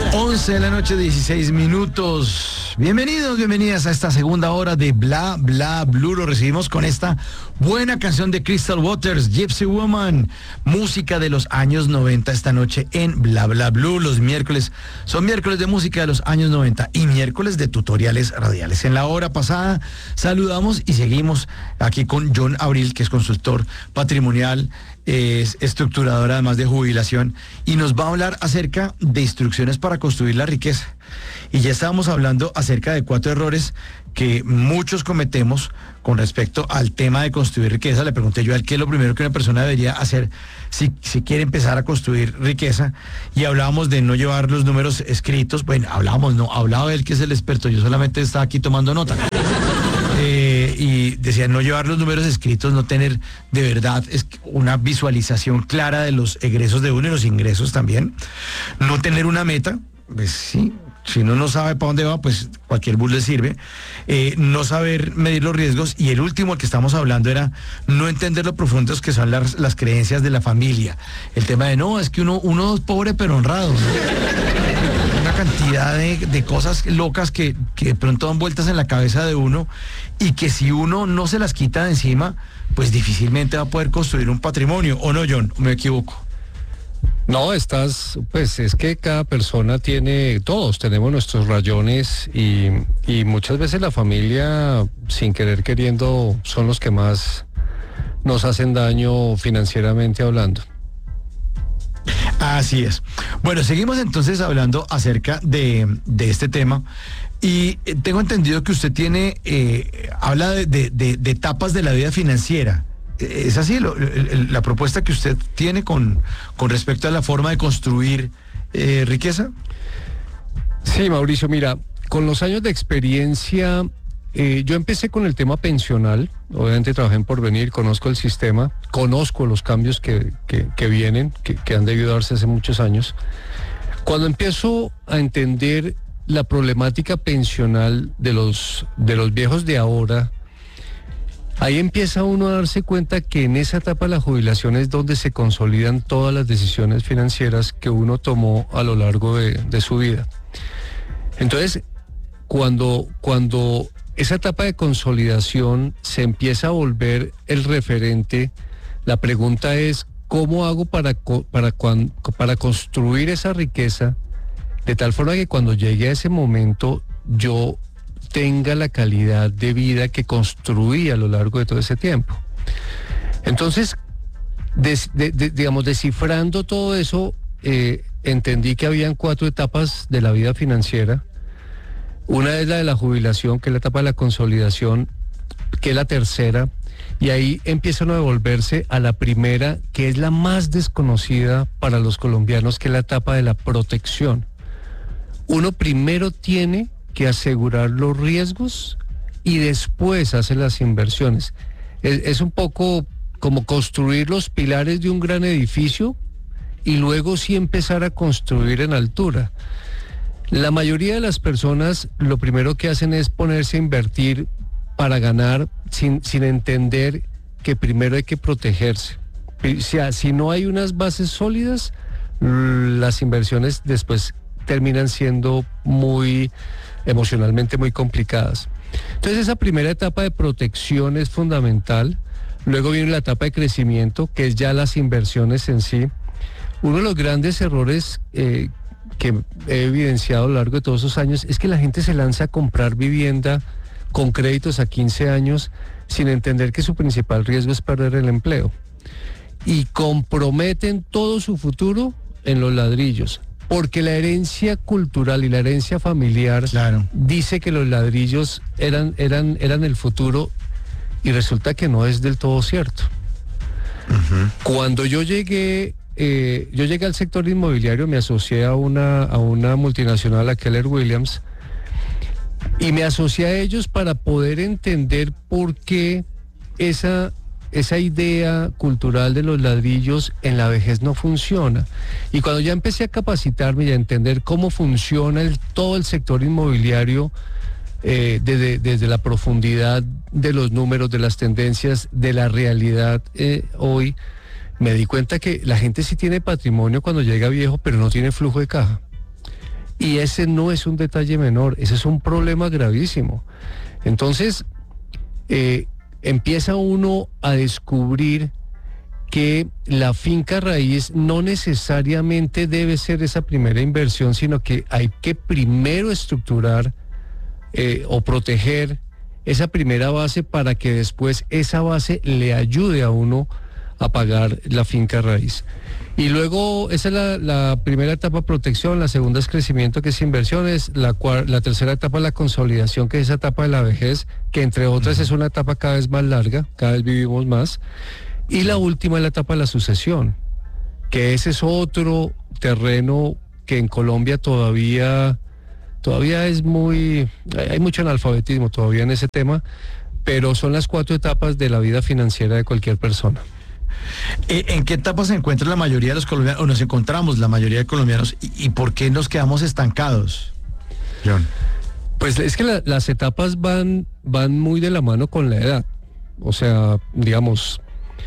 11 de la noche, 16 minutos. Bienvenidos, bienvenidas a esta segunda hora de Bla Bla Blue. Lo recibimos con esta buena canción de Crystal Waters, Gypsy Woman, música de los años 90 esta noche en Bla Bla Blue. Los miércoles son miércoles de música de los años 90 y miércoles de tutoriales radiales. En la hora pasada saludamos y seguimos aquí con John Abril, que es consultor patrimonial, es estructurador además de jubilación, y nos va a hablar acerca de instrucciones para construir la riqueza. Y ya estábamos hablando acerca de 4 errores que muchos cometemos con respecto al tema de construir riqueza. Le pregunté yo a él qué es lo primero que una persona debería hacer si quiere empezar a construir riqueza, y hablábamos de no llevar los números escritos. Bueno, hablaba él, que es el experto, yo solamente estaba aquí tomando nota. Y decía no llevar los números escritos, no tener de verdad una visualización clara de los egresos de uno y los ingresos también, no tener una meta, pues sí, si uno no sabe para dónde va, pues cualquier bus le sirve, no saber medir los riesgos, y el último al que estamos hablando era no entender lo profundos que son las creencias de la familia, el tema de no, es que uno es pobre pero honrado, ¿no? Una cantidad de cosas locas que de pronto dan vueltas en la cabeza de uno, y que si uno no se las quita de encima, pues difícilmente va a poder construir un patrimonio. ¿O no, John? ¿O me equivoco? No, pues es que cada persona todos tenemos nuestros rayones, y muchas veces la familia, sin querer queriendo, son los que más nos hacen daño financieramente hablando. Así es. Bueno, seguimos entonces hablando acerca de este tema, y tengo entendido que usted habla de etapas de la vida financiera. ¿Es así la propuesta que usted tiene con respecto a la forma de construir riqueza? Sí, Mauricio, mira, con los años de experiencia, yo empecé con el tema pensional. Obviamente trabajé en Porvenir, conozco el sistema, conozco los cambios que vienen, que han debido darse hace muchos años. Cuando empiezo a entender la problemática pensional de los viejos de ahora, ahí empieza uno a darse cuenta que en esa etapa de la jubilación es donde se consolidan todas las decisiones financieras que uno tomó a lo largo de su vida. Entonces, cuando esa etapa de consolidación se empieza a volver el referente, la pregunta es, ¿cómo hago para construir esa riqueza de tal forma que cuando llegue a ese momento yo tenga la calidad de vida que construí a lo largo de todo ese tiempo? Entonces, digamos, descifrando todo eso, entendí que habían 4 etapas de la vida financiera. Una es la de la jubilación, que es la etapa de la consolidación, que es la tercera, y ahí empiezan a devolverse a la primera, que es la más desconocida para los colombianos, que es la etapa de la protección. Uno primero tiene que asegurar los riesgos y después hace las inversiones. Es un poco como construir los pilares de un gran edificio y luego sí empezar a construir en altura. La mayoría de las personas lo primero que hacen es ponerse a invertir para ganar sin entender que primero hay que protegerse. O sea, si no hay unas bases sólidas, las inversiones después terminan siendo emocionalmente muy complicadas. Entonces esa primera etapa de protección es fundamental. Luego viene la etapa de crecimiento, que es ya las inversiones en sí. Uno de los grandes errores que he evidenciado a lo largo de todos esos años es que la gente se lanza a comprar vivienda con créditos a 15 años sin entender que su principal riesgo es perder el empleo, y comprometen todo su futuro en los ladrillos, porque la herencia cultural y la herencia familiar, claro, dice que los ladrillos eran el futuro, y resulta que no es del todo cierto. Uh-huh. Cuando yo llegué al sector inmobiliario, me asocié a una multinacional, a Keller Williams, y me asocié a ellos para poder entender por qué esa idea cultural de los ladrillos en la vejez no funciona. Y cuando ya empecé a capacitarme y a entender cómo funciona todo el sector inmobiliario, desde la profundidad de los números, de las tendencias, de la realidad hoy, me di cuenta que la gente sí tiene patrimonio cuando llega viejo, pero no tiene flujo de caja. Y ese no es un detalle menor, ese es un problema gravísimo. Entonces, empieza uno a descubrir que la finca raíz no necesariamente debe ser esa primera inversión, sino que hay que primero estructurar o proteger esa primera base para que después esa base le ayude a uno a pagar la finca raíz. Y luego, esa es la primera etapa, protección, la segunda es crecimiento, que es inversiones, la tercera etapa es la consolidación, que es esa etapa de la vejez, que entre otras es una etapa cada vez más larga, cada vez vivimos más. Y la última es la etapa de la sucesión, que ese es otro terreno que en Colombia todavía es hay mucho analfabetismo todavía en ese tema, pero son las 4 etapas de la vida financiera de cualquier persona. ¿En qué etapa se encuentra la mayoría de los colombianos, o nos encontramos la mayoría de colombianos, y por qué nos quedamos estancados, John? Pues es que las etapas van muy de la mano con la edad. O sea, digamos,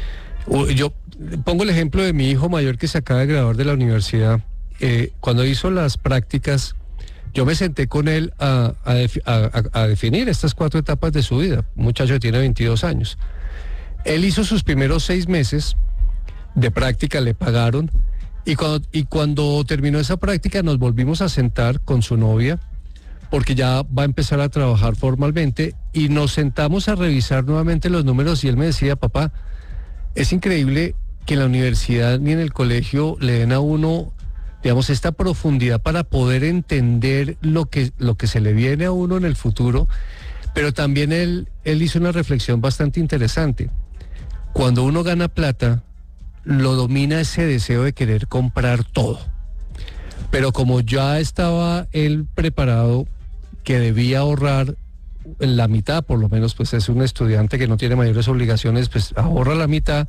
yo pongo el ejemplo de mi hijo mayor que se acaba de graduar de la universidad. Cuando hizo las prácticas, yo me senté con él a definir estas 4 etapas de su vida. Un muchacho que tiene 22 años. Él hizo sus primeros 6 meses de práctica, le pagaron, y cuando terminó esa práctica nos volvimos a sentar con su novia, porque ya va a empezar a trabajar formalmente, y nos sentamos a revisar nuevamente los números, y él me decía: papá, es increíble que en la universidad ni en el colegio le den a uno, digamos, esta profundidad para poder entender lo que se le viene a uno en el futuro. Pero también él hizo una reflexión bastante interesante. Cuando uno gana plata, lo domina ese deseo de querer comprar todo. Pero como ya estaba él preparado, que debía ahorrar la mitad, por lo menos, pues es un estudiante que no tiene mayores obligaciones, pues ahorra la mitad.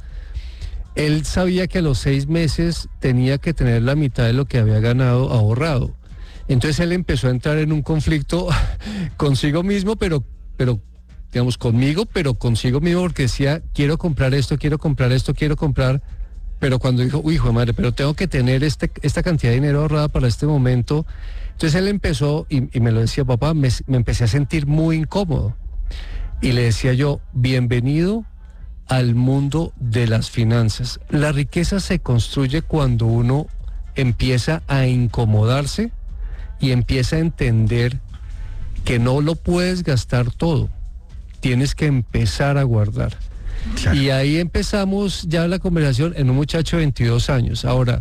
Él sabía que a los 6 meses tenía que tener la mitad de lo que había ganado ahorrado. Entonces él empezó a entrar en un conflicto consigo mismo, pero digamos, conmigo, pero consigo mismo, porque decía: quiero comprar esto, quiero comprar. Pero cuando dijo: uy, hijo de madre, pero tengo que tener esta cantidad de dinero ahorrada para este momento. Entonces él empezó, y me lo decía: papá, me empecé a sentir muy incómodo. Y le decía yo: bienvenido al mundo de las finanzas. La riqueza se construye cuando uno empieza a incomodarse y empieza a entender que no lo puedes gastar todo. Tienes que empezar a guardar. Claro. Y ahí empezamos ya la conversación en un muchacho de 22 años. Ahora,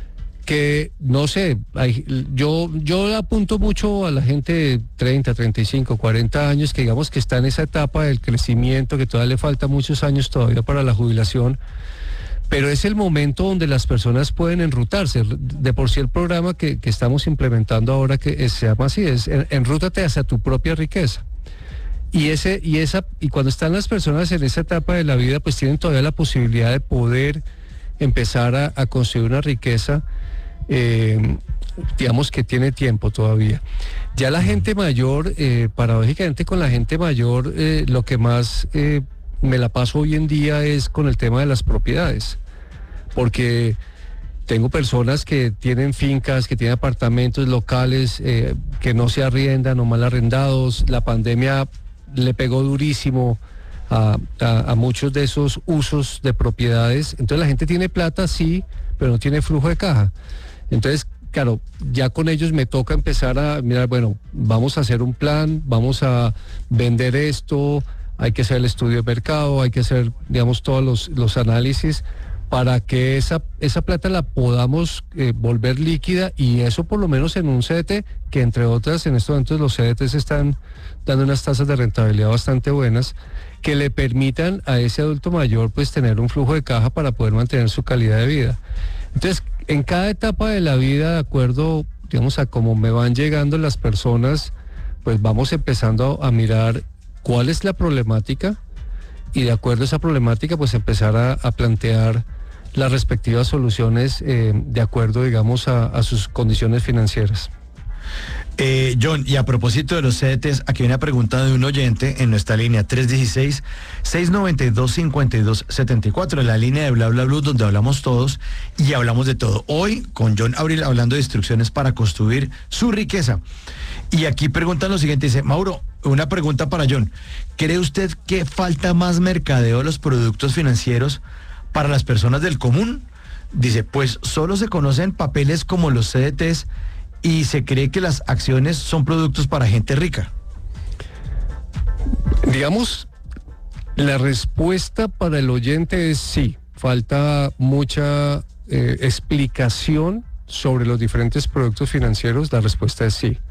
que no sé, yo apunto mucho a la gente de 30, 35, 40 años, que digamos que está en esa etapa del crecimiento, que todavía le falta muchos años todavía para la jubilación, pero es el momento donde las personas pueden enrutarse. De por sí el programa que estamos implementando ahora, que se llama así, es enrútate hacia tu propia riqueza. Y cuando están las personas en esa etapa de la vida, pues tienen todavía la posibilidad de poder empezar a construir una riqueza, digamos que tiene tiempo todavía. Ya la gente mayor, paradójicamente con la gente mayor, lo que más me la paso hoy en día es con el tema de las propiedades, porque tengo personas que tienen fincas, que tienen apartamentos locales, que no se arriendan o mal arrendados. La pandemia le pegó durísimo a muchos de esos usos de propiedades. Entonces la gente tiene plata, sí, pero no tiene flujo de caja. Entonces, claro, ya con ellos me toca empezar a mirar: bueno, vamos a hacer un plan, vamos a vender esto, hay que hacer el estudio de mercado, hay que hacer, digamos, todos los análisis para que esa plata la podamos volver líquida, y eso por lo menos en un CDT, que entre otras en estos momentos los CDTs están dando unas tasas de rentabilidad bastante buenas, que le permitan a ese adulto mayor pues tener un flujo de caja para poder mantener su calidad de vida. Entonces, en cada etapa de la vida, de acuerdo, digamos, a cómo me van llegando las personas, pues vamos empezando a mirar cuál es la problemática, y de acuerdo a esa problemática, pues empezar a plantear las respectivas soluciones de acuerdo, digamos, a sus condiciones financieras. John, y a propósito de los CDTs, aquí hay una pregunta de un oyente en nuestra línea 316-692-5274, la línea de Bla Bla Blue, donde hablamos todos y hablamos de todo. Hoy con John Abril hablando de instrucciones para construir su riqueza. Y aquí preguntan lo siguiente, dice, Mauro, una pregunta para John. ¿Cree usted que falta más mercadeo de los productos financieros para las personas del común? Dice, pues solo se conocen papeles como los CDTs y se cree que las acciones son productos para gente rica. Digamos, la respuesta para el oyente es sí. Falta mucha explicación sobre los diferentes productos financieros. La respuesta es sí.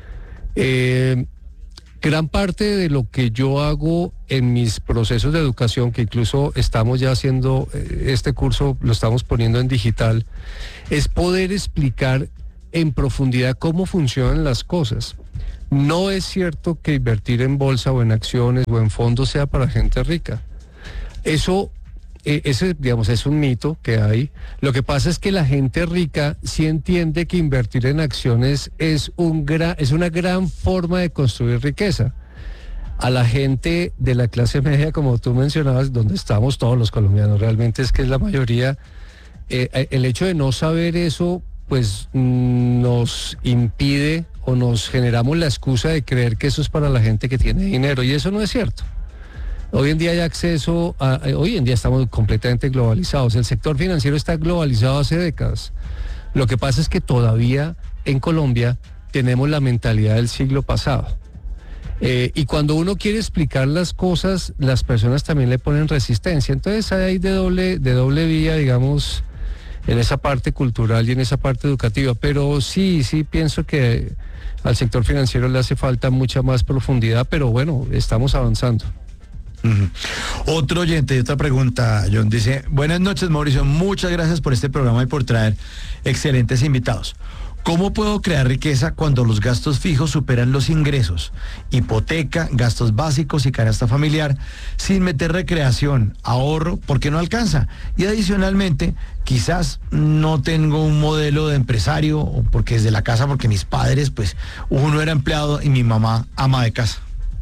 Gran parte de lo que yo hago en mis procesos de educación, que incluso estamos ya haciendo este curso, lo estamos poniendo en digital, es poder explicar en profundidad cómo funcionan las cosas. No es cierto que invertir en bolsa o en acciones o en fondos sea para gente rica. Eso, digamos, es un mito que hay. Lo que pasa es que la gente rica sí entiende que invertir en acciones es una gran forma de construir riqueza. A la gente de la clase media, como tú mencionabas, donde estamos todos los colombianos, realmente es que es la mayoría, el hecho de no saber eso, pues nos impide o nos generamos la excusa de creer que eso es para la gente que tiene dinero, y eso no es cierto. Hoy en día hay acceso hoy en día estamos completamente globalizados. El sector financiero está globalizado hace décadas. Lo que pasa es que todavía en Colombia tenemos la mentalidad del siglo pasado. Y cuando uno quiere explicar las cosas, las personas también le ponen resistencia. Entonces hay de doble vía, digamos, en esa parte cultural y en esa parte educativa. Pero sí pienso que al sector financiero le hace falta mucha más profundidad, pero bueno, estamos avanzando. Otro oyente y otra pregunta, John, dice, buenas noches, Mauricio, muchas gracias por este programa y por traer excelentes invitados. ¿Cómo puedo crear riqueza cuando los gastos fijos superan los ingresos? Hipoteca, gastos básicos y canasta familiar, sin meter recreación, ahorro, porque no alcanza. Y adicionalmente, quizás no tengo un modelo de empresario, o porque es de la casa, porque mis padres, pues, uno era empleado y mi mamá ama de casa.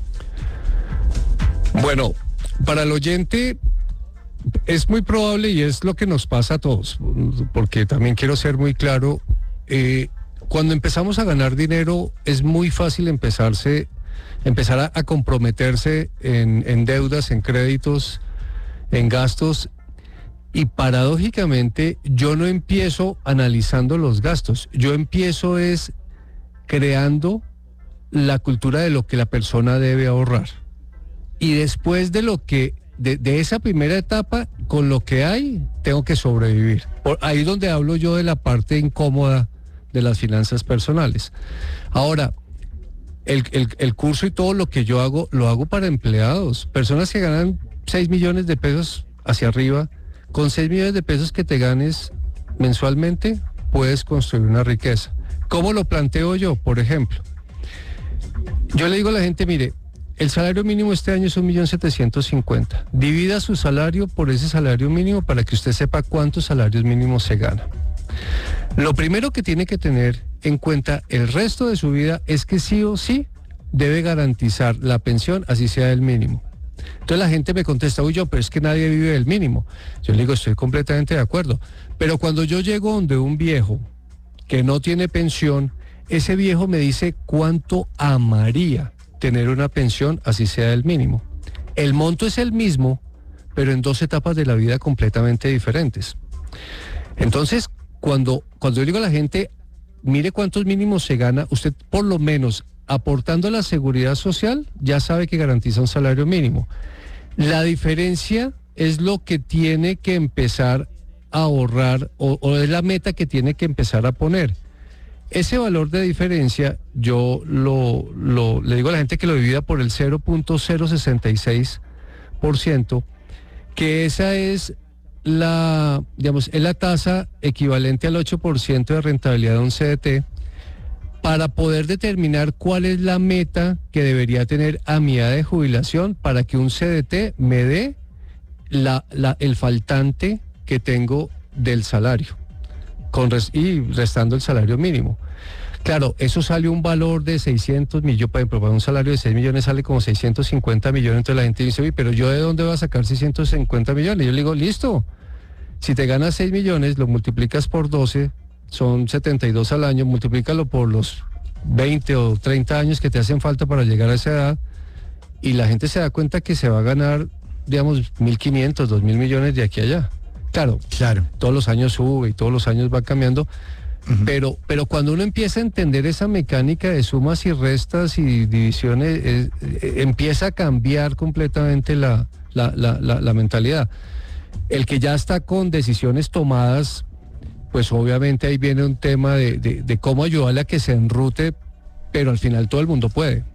Bueno, para el oyente es muy probable, y es lo que nos pasa a todos, porque también quiero ser muy claro, cuando empezamos a ganar dinero es muy fácil empezar a comprometerse en deudas, en créditos, en gastos, y paradójicamente yo no empiezo analizando los gastos, yo empiezo es creando la cultura de lo que la persona debe ahorrar. Y después de esa primera etapa, con lo que hay, tengo que sobrevivir. Ahí es donde hablo yo de la parte incómoda de las finanzas personales. Ahora, el curso y todo lo que yo hago, lo hago para empleados, personas que ganan 6 millones de pesos hacia arriba. Con 6 millones de pesos que te ganes mensualmente, puedes construir una riqueza. ¿Cómo lo planteo yo? Por ejemplo, yo le digo a la gente, mire, el salario mínimo este año es 1.750.000. Divida su salario por ese salario mínimo para que usted sepa cuántos salarios mínimos se gana. Lo primero que tiene que tener en cuenta el resto de su vida es que sí o sí debe garantizar la pensión, así sea el mínimo. Entonces la gente me contesta, uy, pero es que nadie vive del mínimo. Yo le digo, estoy completamente de acuerdo. Pero cuando yo llego donde un viejo que no tiene pensión, ese viejo me dice cuánto amaría tener una pensión, así sea el mínimo. El monto es el mismo, pero en dos etapas de la vida completamente diferentes. Entonces, cuando yo digo a la gente, mire cuántos mínimos se gana, usted por lo menos aportando a la seguridad social, ya sabe que garantiza un salario mínimo. La diferencia es lo que tiene que empezar a ahorrar, o es la meta que tiene que empezar a poner. Ese valor de diferencia, yo le digo a la gente que lo divida por el 0.066%, que esa es es la tasa equivalente al 8% de rentabilidad de un CDT, para poder determinar cuál es la meta que debería tener a mi edad de jubilación para que un CDT me dé el faltante que tengo del salario, y restando el salario mínimo. Claro, eso sale un valor de 600 millones, por ejemplo, para un salario de 6 millones sale como 650 millones, entonces la gente dice, oye, pero ¿yo de dónde voy a sacar 650 millones? Yo le digo, listo, si te ganas 6 millones, lo multiplicas por 12, son 72 al año, multiplícalo por los 20 o 30 años que te hacen falta para llegar a esa edad, y la gente se da cuenta que se va a ganar, digamos, 1.500, 2.000 millones de aquí a allá. Claro, todos los años sube y todos los años va cambiando. Pero cuando uno empieza a entender esa mecánica de sumas y restas y divisiones, empieza a cambiar completamente la mentalidad. El que ya está con decisiones tomadas, pues obviamente ahí viene un tema de cómo ayudarle a que se enrute, pero al final todo el mundo puede.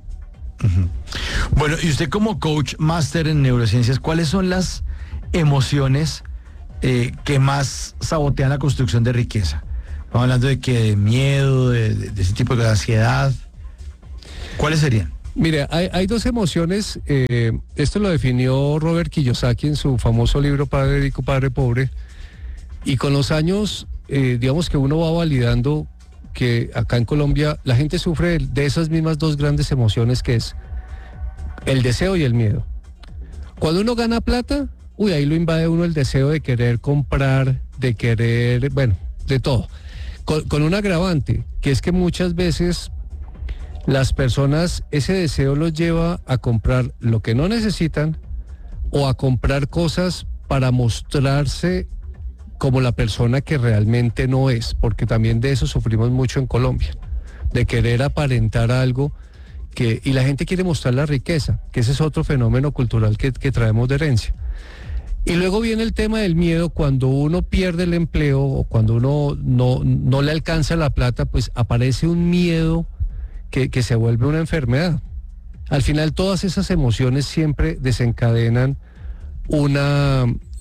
Bueno, y usted como coach máster en neurociencias, ¿cuáles son las emociones que más sabotean la construcción de riqueza? Estamos hablando de miedo, de ese tipo de ansiedad. ¿Cuáles serían? Mire, hay dos emociones. Esto lo definió Robert Kiyosaki en su famoso libro Padre Rico, Padre Pobre. Y con los años, digamos que uno va validando que acá en Colombia la gente sufre de esas mismas dos grandes emociones, que es el deseo y el miedo. Cuando uno gana plata, ahí lo invade uno el deseo de querer comprar, de querer, bueno, de todo. Con un agravante, que es que muchas veces las personas, ese deseo los lleva a comprar lo que no necesitan o a comprar cosas para mostrarse como la persona que realmente no es, porque también de eso sufrimos mucho en Colombia, de querer aparentar algo y la gente quiere mostrar la riqueza, que ese es otro fenómeno cultural que traemos de herencia. Y luego viene el tema del miedo. Cuando uno pierde el empleo o cuando uno no le alcanza la plata, pues aparece un miedo que se vuelve una enfermedad. Al final todas esas emociones siempre desencadenan una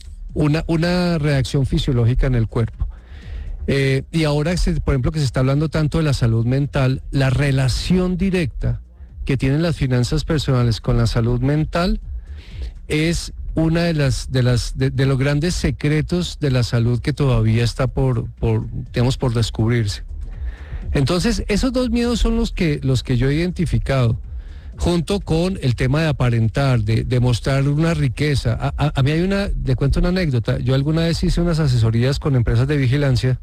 reacción fisiológica en el cuerpo. Y ahora, por ejemplo, que se está hablando tanto de la salud mental, la relación directa que tienen las finanzas personales con la salud mental es una de los grandes secretos de la salud que todavía está por descubrirse. Entonces, esos dos miedos son los que yo he identificado, junto con el tema de aparentar, de mostrar una riqueza. A mí le cuento una anécdota. Yo alguna vez hice unas asesorías con empresas de vigilancia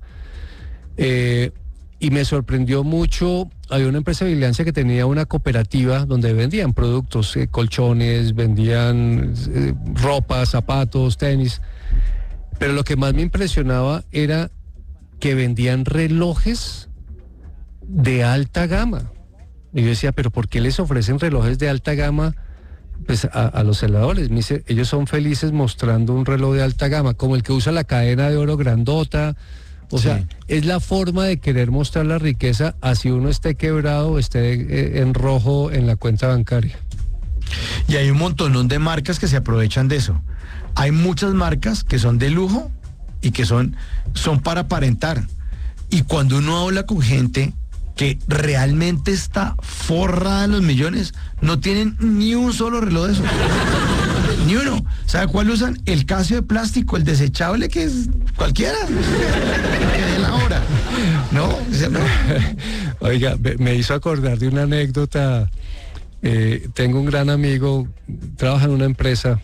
y me sorprendió mucho. Había una empresa de vigilancia que tenía una cooperativa donde vendían productos, colchones, vendían ropa, zapatos, tenis. Pero lo que más me impresionaba era que vendían relojes de alta gama. Y yo decía, ¿pero por qué les ofrecen relojes de alta gama pues a los celadores? Me dice, ellos son felices mostrando un reloj de alta gama, como el que usa la cadena de oro grandota. O sea, es la forma de querer mostrar la riqueza, así uno esté quebrado o esté en rojo en la cuenta bancaria. Y hay un montón de marcas que se aprovechan de eso. Hay muchas marcas que son de lujo y que son para aparentar. Y cuando uno habla con gente que realmente está forrada en los millones, no tienen ni un solo reloj de eso. Ni uno. ¿Sabe cuál usan? El Casio de plástico, el desechable, que es cualquiera. Que de la hora. ¿No? Oiga, me hizo acordar de una anécdota. Tengo un gran amigo, trabaja en una empresa,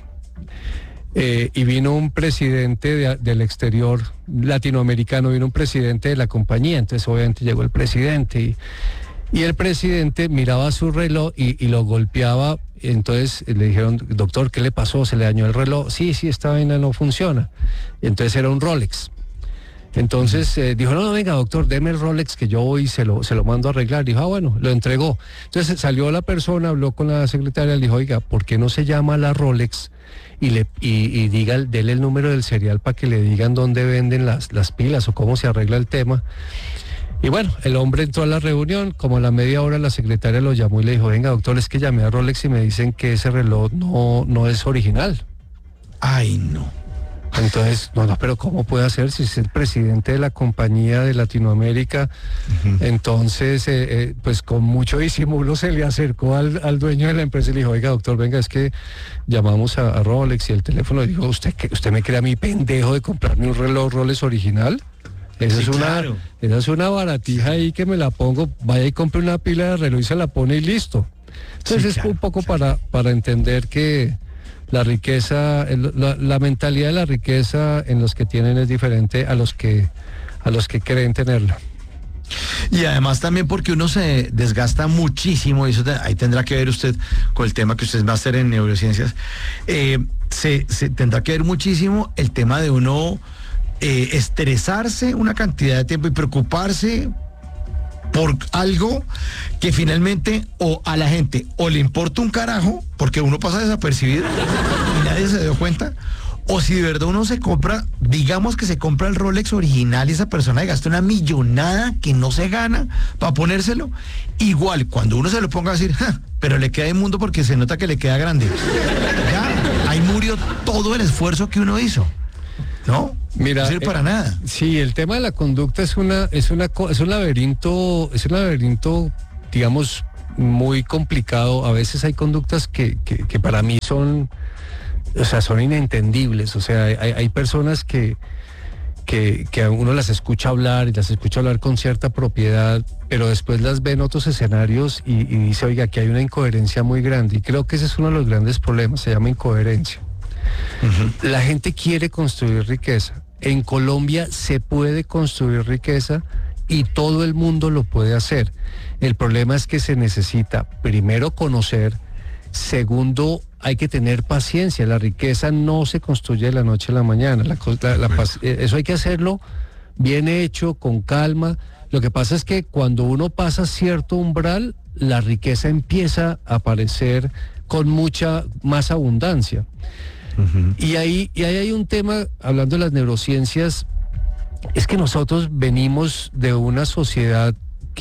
y vino un presidente del exterior latinoamericano, vino un presidente de la compañía. Entonces obviamente llegó el presidente y el presidente miraba su reloj y lo golpeaba. Entonces le dijeron, doctor, ¿qué le pasó? ¿Se le dañó el reloj? Sí, esta vaina no funciona. Entonces era un Rolex. Entonces dijo, no, venga, doctor, deme el Rolex que yo voy y se lo mando a arreglar. Dijo, bueno, lo entregó. Entonces salió la persona, habló con la secretaria, le dijo, oiga, ¿por qué no se llama la Rolex? Y dele el número del serial para que le digan dónde venden las pilas o cómo se arregla el tema. Y bueno, el hombre entró a la reunión, como a la media hora la secretaria lo llamó y le dijo, venga, doctor, es que llamé a Rolex y me dicen que ese reloj no es original. Ay, no. Entonces, no, pero ¿cómo puede hacer si es el presidente de la compañía de Latinoamérica? Uh-huh. Entonces, pues con mucho disimulo se le acercó al dueño de la empresa y le dijo, oiga, doctor, venga, es que llamamos a Rolex y el teléfono le dijo, ¿usted me cree a mí pendejo de comprarme un reloj Rolex original? Esa, Sí, es claro. esa es una baratija ahí que me la pongo, vaya y compre una pila de reloj y se la pone y listo. Entonces Sí, es claro, un poco claro. para entender que la riqueza, la mentalidad de la riqueza en los que tienen es diferente a los que creen tenerla. Y además también porque uno se desgasta muchísimo, y eso ahí tendrá que ver usted con el tema que usted es máster en neurociencias, se tendrá que ver muchísimo el tema de uno estresarse una cantidad de tiempo y preocuparse por algo que finalmente o a la gente o le importa un carajo, porque uno pasa desapercibido y nadie se dio cuenta, o si de verdad uno se compra, digamos que se compra el Rolex original y esa persona gasta una millonada que no se gana para ponérselo, igual cuando uno se lo ponga a decir, "Ja, pero le queda inmundo porque se nota que le queda grande". Ya, ahí murió todo el esfuerzo que uno hizo, ¿no? Mira, no sirve para nada. Sí, el tema de la conducta es un laberinto, digamos, muy complicado. A veces hay conductas que para mí son inentendibles. O sea, hay personas que a uno las escucha hablar y las escucha hablar con cierta propiedad, pero después las ve en otros escenarios y dice, oiga, aquí hay una incoherencia muy grande. Y creo que ese es uno de los grandes problemas, se llama incoherencia. Uh-huh. La gente quiere construir riqueza. En Colombia se puede construir riqueza y todo el mundo lo puede hacer. El problema es que se necesita, primero, conocer, segundo, hay que tener paciencia. La riqueza no se construye de la noche a la mañana. Eso hay que hacerlo bien hecho, con calma. Lo que pasa es que cuando uno pasa cierto umbral, la riqueza empieza a aparecer con mucha más abundancia. Uh-huh. Y ahí hay un tema, hablando de las neurociencias, es que nosotros venimos de una sociedad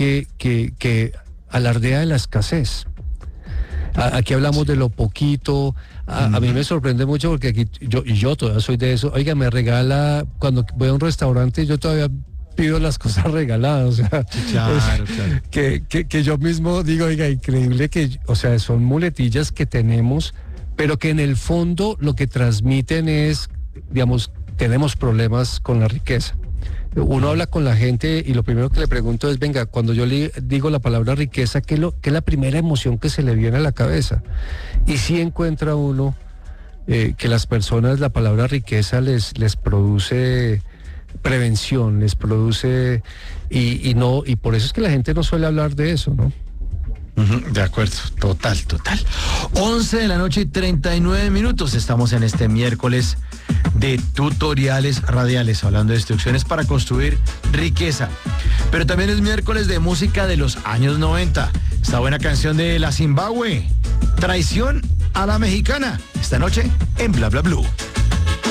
que alardea de la escasez. Aquí hablamos de lo poquito. A mí me sorprende mucho porque aquí yo todavía soy de eso. Oiga, me regala, cuando voy a un restaurante, yo todavía pido las cosas regaladas. O sea, claro. Que yo mismo digo, oiga, increíble que, o sea, son muletillas que tenemos, pero que en el fondo lo que transmiten es, digamos, tenemos problemas con la riqueza. Uno habla con la gente y lo primero que le pregunto es, venga, cuando yo le digo la palabra riqueza, ¿qué es la primera emoción que se le viene a la cabeza? Y sí encuentra uno que las personas, la palabra riqueza les produce prevención, les produce, y por eso es que la gente no suele hablar de eso, ¿no? De acuerdo, total. 11:39 PM. Estamos en este miércoles de tutoriales radiales, hablando de instrucciones para construir riqueza. Pero también es miércoles de música de los años 90. Esta buena canción de La Zimbabue, Traición a la Mexicana. Esta noche en Bla Bla Blue.